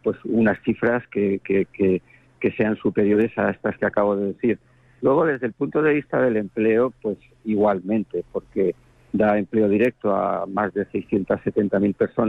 pues unas cifras que sean superiores a estas que acabo de decir. Luego, desde el punto de vista del empleo, pues igualmente, porque da empleo directo a más de 670.000 personas.